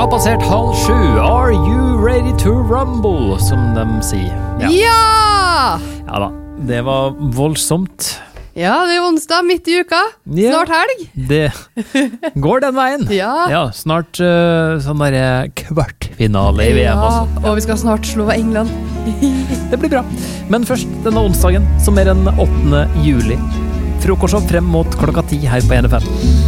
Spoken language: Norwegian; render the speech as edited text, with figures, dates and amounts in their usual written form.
har passert 6:30. Are you ready to rumble, som de sier. Ja! Ja da, det var voldsomt. Ja, det er onsdag, midt i uka. Snart helg. Det går den veien. Ja. Snart sånn der kvartfinale i VM. Ja, Altså. og vi skal snart slå England. Det blir bra. Men først denne onsdagen, som er den 8. juli. Frokostshow frem mot klokka 10 her på NFM.